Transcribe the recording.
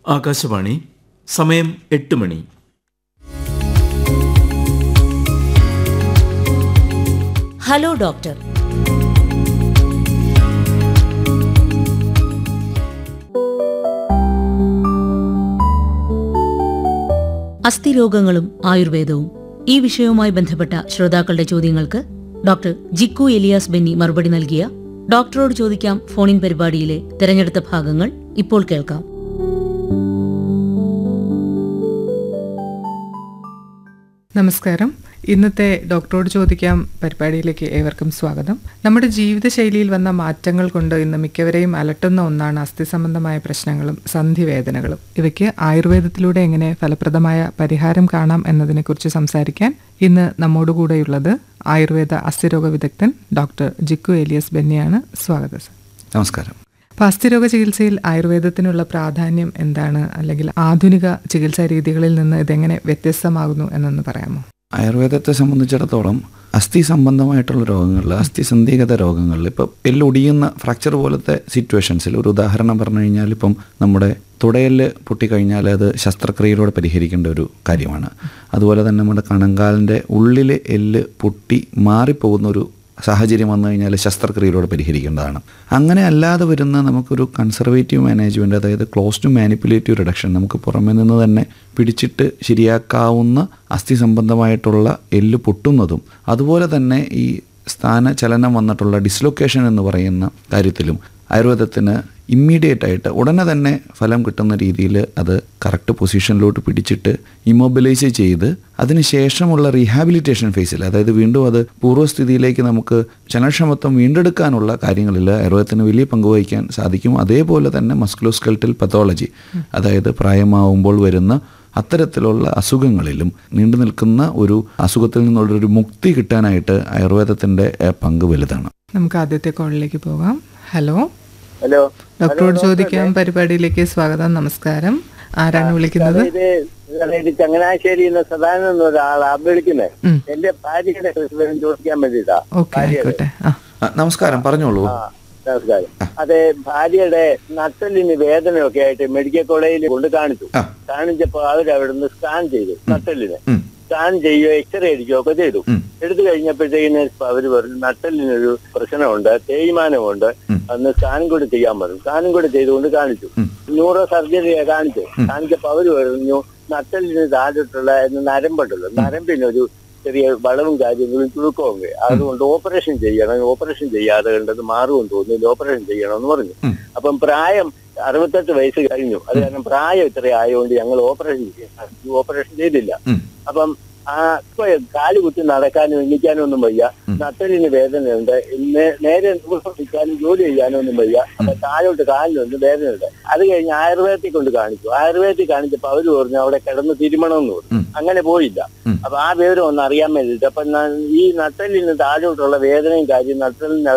ആകാശവാണി. സമയം 8 മണി. Hello doctor. അസ്ഥിരോഗങ്ങളും ആയുർവേദവും, ഈ വിഷയവുമായി ബന്ധപ്പെട്ട ശ്രോതാക്കളുടെ ചോദ്യങ്ങൾക്ക് ഡോക്ടർ ജിക്കു എലിയാസ് ബെന്നി മറുപടി നൽകിയ ഡോക്ടറോട് ചോദിക്കാം ഫോണിൻ പരിപാടിയിലെ തെരഞ്ഞെടുത്ത ഭാഗങ്ങൾ ഇപ്പോൾ കേൾക്കാം. നമസ്കാരം. ഇന്നത്തെ ഡോക്ടറോട് ചോദിക്കാം പരിപാടിയിലേക്ക് ഏവർക്കും സ്വാഗതം. നമ്മുടെ ജീവിതശൈലിയിൽ വന്ന മാറ്റങ്ങൾ കൊണ്ട് ഇന്ന് മിക്കവരെയും അലട്ടുന്ന ഒന്നാണ് അസ്ഥി സംബന്ധമായ പ്രശ്നങ്ങളും സന്ധിവേദനകളും. ഇവയ്ക്ക് ആയുർവേദത്തിലൂടെ എങ്ങനെ ഫലപ്രദമായ പരിഹാരം കാണാം എന്നതിനെക്കുറിച്ച് സംസാരിക്കാൻ ഇന്ന് നമ്മോടുകൂടെയുള്ളത് ആയുർവേദ അസ്ഥിരോഗ വിദഗ്ധൻ ഡോക്ടർ ജിക്കു എലിയാസ് ബെന്നിയാണ്. സ്വാഗതം സർ. നമസ്കാരം. അപ്പോൾ അസ്ഥിരോഗ ചികിത്സയിൽ ആയുർവേദത്തിനുള്ള പ്രാധാന്യം എന്താണ്, അല്ലെങ്കിൽ ആധുനിക ചികിത്സാ രീതികളിൽ നിന്ന് ഇതെങ്ങനെ വ്യത്യസ്തമാകുന്നു എന്നൊന്ന് പറയാമോ? ആയുർവേദത്തെ സംബന്ധിച്ചിടത്തോളം അസ്ഥി സംബന്ധമായിട്ടുള്ള രോഗങ്ങളിൽ, അസ്ഥിസന്ധിഗത രോഗങ്ങളിൽ, ഇപ്പോൾ എല്ലൊടിയുന്ന ഫ്രാക്ചർ പോലത്തെ സിറ്റുവേഷൻസിൽ ഒരു ഉദാഹരണം പറഞ്ഞു കഴിഞ്ഞാൽ, ഇപ്പം നമ്മുടെ തുടയിൽ പൊട്ടിക്കഴിഞ്ഞാൽ അത് ശസ്ത്രക്രിയയിലൂടെ പരിഹരിക്കേണ്ട ഒരു കാര്യമാണ്. അതുപോലെ തന്നെ നമ്മുടെ കണങ്കാലിൻ്റെ ഉള്ളിലെ എല്ല് പൊട്ടി മാറിപ്പോകുന്ന ഒരു സാഹചര്യം വന്നു കഴിഞ്ഞാൽ ശസ്ത്രക്രിയയിലൂടെ പരിഹരിക്കേണ്ടതാണ്. അങ്ങനെ അല്ലാതെ വരുന്ന നമുക്കൊരു കൺസർവേറ്റീവ് മാനേജ്മെൻറ്റ്, അതായത് ക്ലോസ് ടു മാനിപ്പുലേറ്റീവ് റിഡക്ഷൻ, നമുക്ക് പുറമേ നിന്ന് തന്നെ പിടിച്ചിട്ട് ശരിയാക്കാവുന്ന അസ്ഥി സംബന്ധമായിട്ടുള്ള എല്ല് പൊട്ടുന്നതും, അതുപോലെ തന്നെ ഈ സ്ഥാനചലനം വന്നിട്ടുള്ള ഡിസ്ലൊക്കേഷൻ എന്ന് പറയുന്ന കാര്യത്തിലും ആയുർവേദത്തിന് ഇമ്മീഡിയറ്റ് ആയിട്ട് ഉടനെ തന്നെ ഫലം കിട്ടുന്ന രീതിയിൽ അത് കറക്റ്റ് പൊസിഷനിലോട്ട് പിടിച്ചിട്ട് ഇമ്മൊബിലൈസ് ചെയ്ത് അതിനുശേഷമുള്ള റീഹാബിലിറ്റേഷൻ ഫേസിൽ, അതായത് വീണ്ടും അത് പൂർവ്വസ്ഥിതിയിലേക്ക് നമുക്ക് ചലനക്ഷമത്വം വീണ്ടെടുക്കാനുള്ള കാര്യങ്ങളിൽ ആയുർവേദത്തിന് വലിയ പങ്ക് വഹിക്കാൻ സാധിക്കും. അതേപോലെ തന്നെ മസ്കുലോസ്കെൽറ്റൽ പത്തോളജി, അതായത് പ്രായമാവുമ്പോൾ വരുന്ന അത്തരത്തിലുള്ള അസുഖങ്ങളിലും നീണ്ടു നിൽക്കുന്ന ഒരു അസുഖത്തിൽ നിന്നുള്ളൊരു മുക്തി കിട്ടാനായിട്ട് ആയുർവേദത്തിൻ്റെ പങ്ക് വലുതാണ്. നമുക്ക് ആദ്യത്തെ കോളിലേക്ക് പോകാം. ഹലോ. ഹലോ, ഡോക്ടറോട് ചോദിക്കാം പരിപാടിയിലേക്ക് സ്വാഗതം. നമസ്കാരം. ആരാണ് വിളിക്കുന്നത്? ചങ്ങനാശ്ശേരി സദാനന്ദ എന്നൊരാളാ വിളിക്കുന്നത്. എന്റെ ഭാര്യയുടെ ചോദിക്കാൻ വേണ്ടിട്ടാ. നമസ്കാരം, പറഞ്ഞോളൂ. നമസ്കാരം. അതെ, ഭാര്യയുടെ നട്ടലിന് വേദനയൊക്കെ ആയിട്ട് മെഡിക്കൽ കോളേജിൽ കൊണ്ട് കാണിച്ചപ്പോ അവരവിടുന്ന് സ്കാൻ ചെയ്തു. നട്ടലിന് സ്കാൻ ചെയ്യുകയോ എക്സ്റേ അടിക്കുകയൊക്കെ ചെയ്തു. എടുത്തു കഴിഞ്ഞപ്പോഴത്തേക്കിന് അവര് പറഞ്ഞു നട്ടലിനൊരു പ്രശ്നമുണ്ട്, തേയ്മാനമുണ്ട്, അന്ന് സ്കാനും കൂടി ചെയ്യാൻ പറഞ്ഞു. സ്കാനും കൂടി ചെയ്തുകൊണ്ട് കാണിച്ചു. ന്യൂറോ സർജറിയെ കാണിച്ചപ്പോ അവര് പറഞ്ഞു നട്ടലിന് താഴോട്ടുള്ള നരമ്പുണ്ടല്ലോ, നരമ്പിനൊരു ചെറിയ വളവും കാര്യങ്ങളും ചുരുക്കവും, അതുകൊണ്ട് ഓപ്പറേഷൻ ചെയ്യണം, ഓപ്പറേഷൻ ചെയ്യാതെ കണ്ടത് മാറുമെന്ന് തോന്നുന്നില്ല, ഓപ്പറേഷൻ ചെയ്യണമെന്ന് പറഞ്ഞു. അപ്പം പ്രായം 68 വയസ്സ് കഴിഞ്ഞു. അത് കാരണം പ്രായം ഇത്ര ആയതുകൊണ്ട് ഞങ്ങൾ ഓപ്പറേഷൻ ചെയ്തില്ല. അപ്പം കാല് കുത്തി നടക്കാനും എണ്ണിക്കാനും ഒന്നും വയ്യ, നട്ടലിന് വേദനയുണ്ട്, നേരെ നിൽക്കാനും ജോലി ചെയ്യാനും ഒന്നും വയ്യ. അപ്പൊ താഴോട്ട് കാലിനൊന്നും വേദനയുണ്ട്. അത് കഴിഞ്ഞ് ആയുർവേദത്തിൽ കൊണ്ട് കാണിച്ചു. ആയുർവേദത്തിൽ കാണിച്ചപ്പോ അവര് പറഞ്ഞു അവിടെ കിടന്ന് തിരുമണമെന്ന് പറഞ്ഞു. അങ്ങനെ പോയില്ല. അപ്പൊ ആ വിവരം ഒന്ന് അറിയാൻ വേണ്ടിയിട്ട് അപ്പൊ ഈ നട്ടലിന് താഴോട്ടുള്ള വേദനയും കാര്യം, നട്ടലിന്